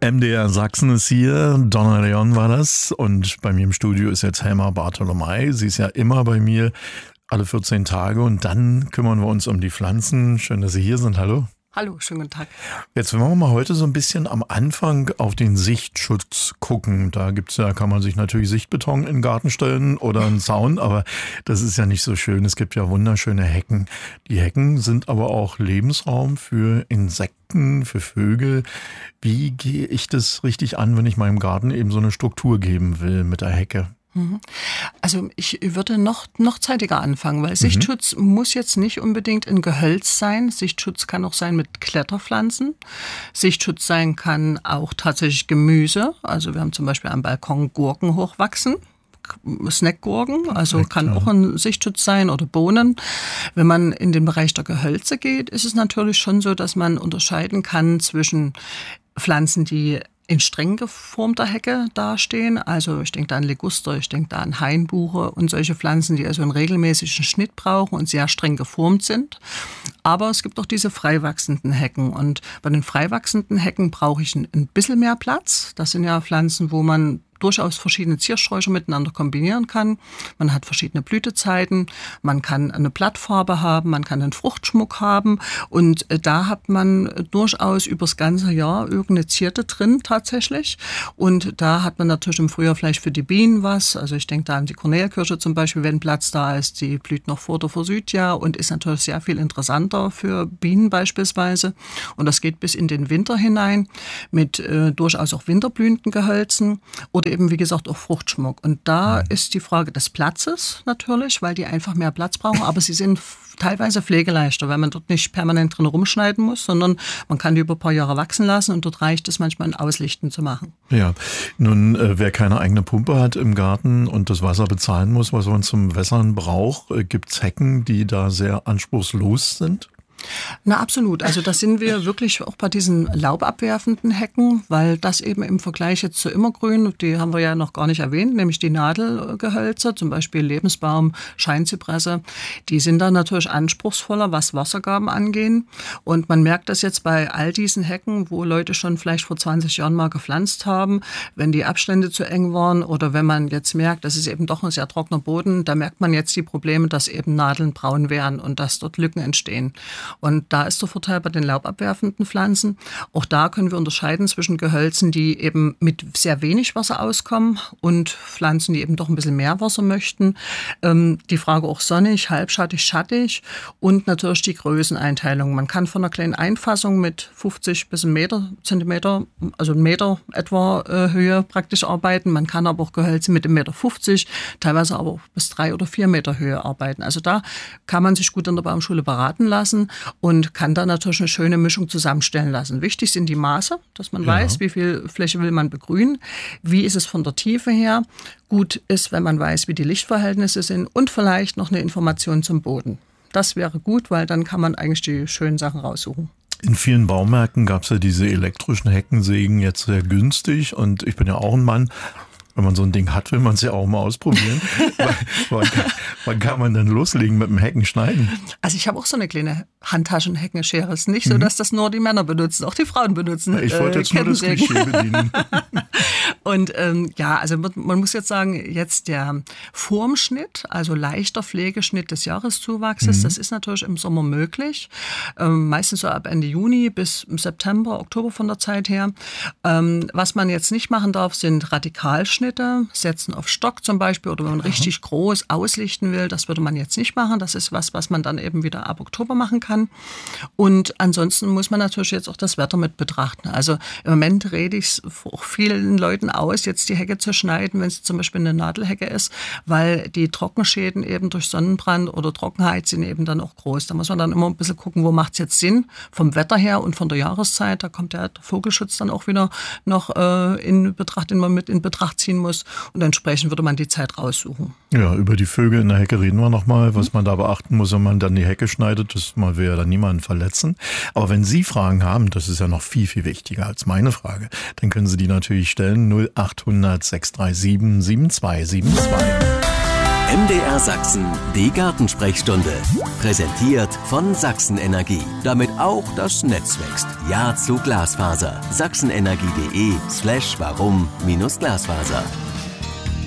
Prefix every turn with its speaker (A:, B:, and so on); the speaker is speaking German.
A: MDR Sachsen ist hier, Donna Leon war das und bei mir im Studio ist jetzt Helma Bartolomei. Sie ist ja immer bei mir, alle 14 Tage und dann kümmern wir uns um die Pflanzen. Schön, dass Sie hier sind. Hallo.
B: Hallo, schönen guten Tag.
A: Jetzt wollen wir mal heute so ein bisschen am Anfang auf den Sichtschutz gucken. Da kann man sich natürlich Sichtbeton in den Garten stellen oder einen Zaun, aber das ist ja nicht so schön. Es gibt ja wunderschöne Hecken. Die Hecken sind aber auch Lebensraum für Insekten, für Vögel. Wie gehe ich das richtig an, wenn ich meinem Garten eben so eine Struktur geben will mit der Hecke?
B: Also ich würde noch zeitiger anfangen, weil Sichtschutz muss jetzt nicht unbedingt ein Gehölz sein. Sichtschutz kann auch sein mit Kletterpflanzen. Sichtschutz sein kann auch tatsächlich Gemüse. Also wir haben zum Beispiel am Balkon Gurken hochwachsen. Snackgurken, also kann auch ein Sichtschutz sein oder Bohnen. Wenn man in den Bereich der Gehölze geht, ist es natürlich schon so, dass man unterscheiden kann zwischen Pflanzen, die in streng geformter Hecke dastehen. Also ich denke da an Liguster, ich denke da an Hainbuche und solche Pflanzen, die also einen regelmäßigen Schnitt brauchen und sehr streng geformt sind. Aber es gibt auch diese frei wachsenden Hecken. Und bei den frei wachsenden Hecken brauche ich ein bisschen mehr Platz. Das sind ja Pflanzen, wo man durchaus verschiedene Ziersträucher miteinander kombinieren kann. Man hat verschiedene Blütezeiten, man kann eine Blattfarbe haben, man kann einen Fruchtschmuck haben und da hat man durchaus übers ganze Jahr irgendeine Zierde drin tatsächlich und da hat man natürlich im Frühjahr vielleicht für die Bienen was, also ich denke da an die Kornelkirsche zum Beispiel, wenn Platz da ist, die blüht noch vor der Forsythia und ist natürlich sehr viel interessanter für Bienen beispielsweise und das geht bis in den Winter hinein mit durchaus auch winterblühenden Gehölzen oder eben, wie gesagt, auch Fruchtschmuck. Und da ist die Frage des Platzes natürlich, weil die einfach mehr Platz brauchen. Aber sie sind teilweise pflegeleichter, weil man dort nicht permanent drin rumschneiden muss, sondern man kann die über ein paar Jahre wachsen lassen und dort reicht es manchmal, ein Auslichten zu machen.
A: Ja, nun, wer keine eigene Pumpe hat im Garten und das Wasser bezahlen muss, was man zum Wässern braucht, gibt es Hecken, die da sehr anspruchslos sind?
B: Na absolut, also da sind wir wirklich auch bei diesen laubabwerfenden Hecken, weil das eben im Vergleich jetzt zu Immergrün, die haben wir ja noch gar nicht erwähnt, nämlich die Nadelgehölze, zum Beispiel Lebensbaum, Scheinzypresse, die sind dann natürlich anspruchsvoller, was Wassergaben angehen und man merkt das jetzt bei all diesen Hecken, wo Leute schon vielleicht vor 20 Jahren mal gepflanzt haben, wenn die Abstände zu eng waren oder wenn man jetzt merkt, das ist eben doch ein sehr trockener Boden, da merkt man jetzt die Probleme, dass eben Nadeln braun werden und dass dort Lücken entstehen. Und da ist der Vorteil bei den laubabwerfenden Pflanzen. Auch da können wir unterscheiden zwischen Gehölzen, die eben mit sehr wenig Wasser auskommen und Pflanzen, die eben doch ein bisschen mehr Wasser möchten. Die Frage auch sonnig, halbschattig, schattig und natürlich die Größeneinteilung. Man kann von einer kleinen Einfassung mit 50 bis 1 Zentimeter, also 1 Meter etwa Höhe praktisch arbeiten. Man kann aber auch Gehölze mit 1,50 Meter, teilweise aber auch bis 3 oder 4 Meter Höhe arbeiten. Also da kann man sich gut in der Baumschule beraten lassen und kann da natürlich eine schöne Mischung zusammenstellen lassen. Wichtig sind die Maße, dass man weiß, wie viel Fläche will man begrünen, wie ist es von der Tiefe her. Gut ist, wenn man weiß, wie die Lichtverhältnisse sind und vielleicht noch eine Information zum Boden. Das wäre gut, weil dann kann man eigentlich die schönen Sachen raussuchen.
A: In vielen Baumärkten gab es ja diese elektrischen Heckensägen jetzt sehr günstig und ich bin ja auch ein Mann. Wenn man so ein Ding hat, will man es ja auch mal ausprobieren. Wann kann man denn loslegen mit dem Heckenschneiden?
B: Also ich habe auch so eine kleine Handtaschenheckenschere. Es ist nicht so, dass das nur die Männer benutzen, auch die Frauen benutzen.
A: Ich wollte jetzt nur das Klischee bedienen.
B: Und also man muss jetzt sagen, jetzt der Formschnitt, also leichter Pflegeschnitt des Jahreszuwachses, das ist natürlich im Sommer möglich. Meistens so ab Ende Juni bis September, Oktober von der Zeit her. Was man jetzt nicht machen darf, sind Radikalschnitte, setzen auf Stock zum Beispiel oder wenn man richtig groß auslichten will, das würde man jetzt nicht machen. Das ist was man dann eben wieder ab Oktober machen kann. Und ansonsten muss man natürlich jetzt auch das Wetter mit betrachten. Also im Moment rede ich auch vielen Leuten aus, jetzt die Hecke zu schneiden, wenn es zum Beispiel eine Nadelhecke ist, weil die Trockenschäden eben durch Sonnenbrand oder Trockenheit sind eben dann auch groß. Da muss man dann immer ein bisschen gucken, wo macht es jetzt Sinn vom Wetter her und von der Jahreszeit. Da kommt der Vogelschutz dann auch wieder noch in Betracht, den man mit in Betracht ziehen muss und entsprechend würde man die Zeit raussuchen.
A: Ja, über die Vögel in der Hecke reden wir nochmal, was man da beachten muss, wenn man dann die Hecke schneidet, das man will ja dann niemanden verletzen. Aber wenn Sie Fragen haben, das ist ja noch viel, viel wichtiger als meine Frage, dann können Sie die natürlich stellen, 0800 637 7272.
C: MDR Sachsen, die Gartensprechstunde. Präsentiert von Sachsen Energie. Damit auch das Netz wächst. Ja zu Glasfaser. sachsenenergie.de/warum-Glasfaser.